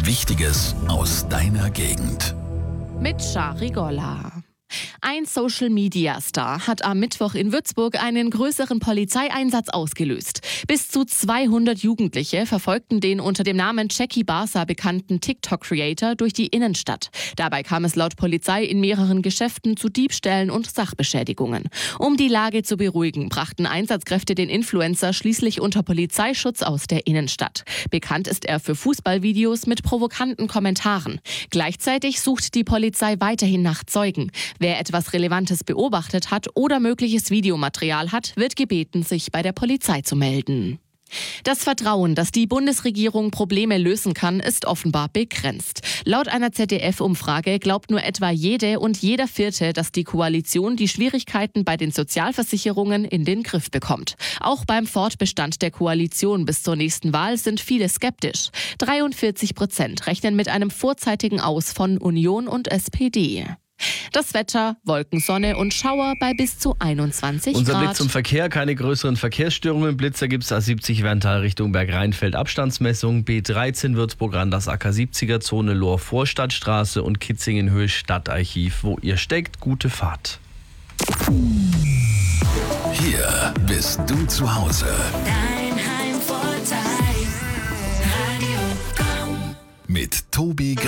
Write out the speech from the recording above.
Wichtiges aus deiner Gegend. Mit Shari Golla. Ein Social-Media-Star hat am Mittwoch in Würzburg einen größeren Polizeieinsatz ausgelöst. Bis zu 200 Jugendliche verfolgten den unter dem Namen Jackie Barsa bekannten TikTok-Creator durch die Innenstadt. Dabei kam es laut Polizei in mehreren Geschäften zu Diebstählen und Sachbeschädigungen. Um die Lage zu beruhigen, brachten Einsatzkräfte den Influencer schließlich unter Polizeischutz aus der Innenstadt. Bekannt ist er für Fußballvideos mit provokanten Kommentaren. Gleichzeitig sucht die Polizei weiterhin nach Zeugen. Wer etwas Relevantes beobachtet hat oder mögliches Videomaterial hat, wird gebeten, sich bei der Polizei zu melden. Das Vertrauen, dass die Bundesregierung Probleme lösen kann, ist offenbar begrenzt. Laut einer ZDF-Umfrage glaubt nur etwa jede und jeder Vierte, dass die Koalition die Schwierigkeiten bei den Sozialversicherungen in den Griff bekommt. Auch beim Fortbestand der Koalition bis zur nächsten Wahl sind viele skeptisch. 43% rechnen mit einem vorzeitigen Aus von Union und SPD. Das Wetter, Wolken, Sonne und Schauer bei bis zu 21 Unser Grad. Blick zum Verkehr, keine größeren Verkehrsstörungen. Blitzer gibt es A70 Werntal Richtung Bergrheinfeld, Abstandsmessung. B13 Würzburg an das AK70er-Zone Lohr Vorstadtstraße und Kitzingen-Höhe Stadtarchiv. Wo ihr steckt, gute Fahrt. Hier bist du zu Hause. Dein Heimvorteil, Radio Komm. Mit Tobi